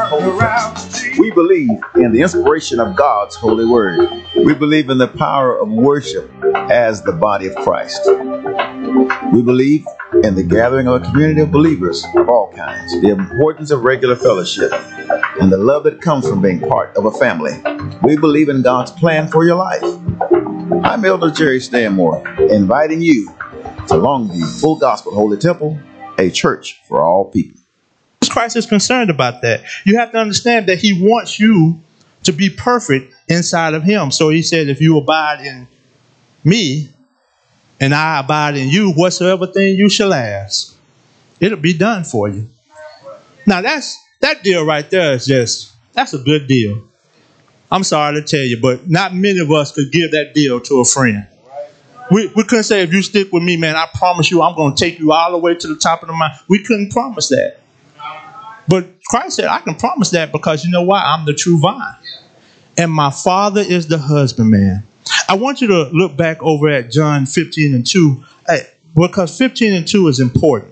We believe in the inspiration of God's holy word. We believe in the power of worship as the body of Christ. We believe in the gathering of a community of believers of all kinds, the importance of regular fellowship, and the love that comes from being part of a family. We believe in God's plan for your life. I'm Elder Jerry Stanmore, inviting you to Longview Full Gospel Holy Temple, a church for all people. Christ is concerned about that. You have to understand that he wants you to be perfect inside of him. So he said, if you abide in me and I abide in you, whatsoever thing you shall ask, it'll be done for you. Now that deal right there is that's a good deal. I'm sorry to tell you, but not many of us could give that deal to a friend. We couldn't say, if you stick with me, man, I promise you I'm going to take you all the way to the top of the mountain. We couldn't promise that. But Christ said, I can promise that because you know why? I'm the true vine. And my Father is the husbandman. I want you to look back over at John 15:2, because 15:2 is important.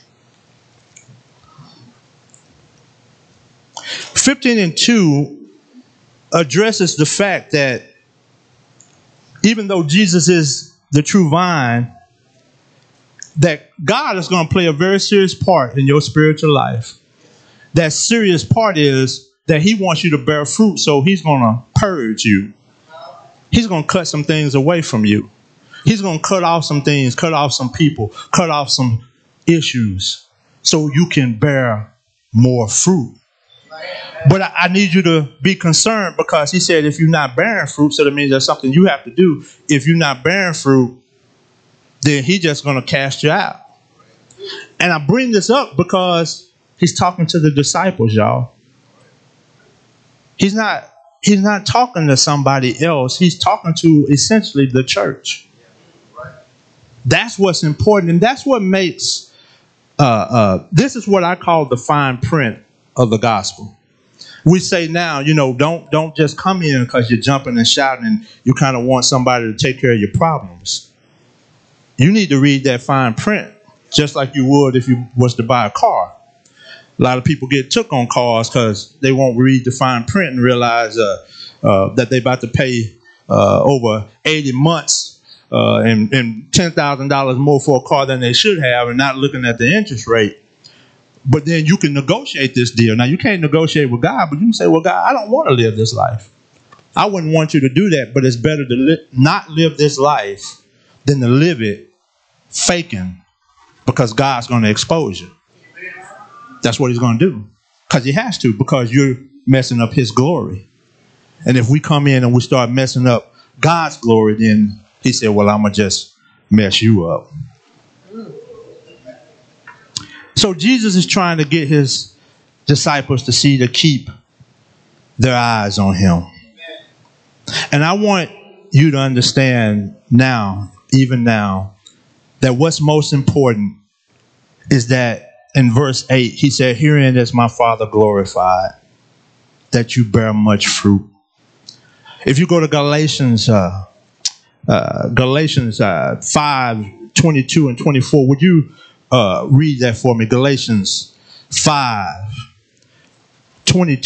15:2 addresses the fact that even though Jesus is the true vine, that God is going to play a very serious part in your spiritual life. That serious part is that he wants you to bear fruit, so he's going to purge you. He's going to cut some things away from you. He's going to cut off some things, cut off some people, cut off some issues, so you can bear more fruit. But I need you to be concerned, because he said if you're not bearing fruit, so that means there's something you have to do. If you're not bearing fruit, then he's just going to cast you out. And I bring this up because he's talking to the disciples, y'all. He's not talking to somebody else. He's talking to essentially the church. That's what's important, and that's what makes this is what I call the fine print of the gospel. We say now, don't just come in because you're jumping and shouting and you kind of want somebody to take care of your problems. You need to read that fine print just like you would if you was to buy a car. A lot of people get took on cars because they won't read the fine print and realize that they're about to pay over 80 months and $10,000 more for a car than they should have, and not looking at the interest rate. But then you can negotiate this deal. Now, you can't negotiate with God, but you can say, well, God, I don't want to live this life. I wouldn't want you to do that, but it's better to not live this life than to live it faking, because God's going to expose you. That's what he's going to do, because he has to, because you're messing up his glory. And if we come in and we start messing up God's glory, then he said, well, I'm going to just mess you up. So Jesus is trying to get his disciples to keep their eyes on him. And I want you to understand now, even now, that what's most important is that in verse 8, he said, herein is my Father glorified, that you bear much fruit. If you go to Galatians 5:22 and 24, would you read that for me? Galatians 5:22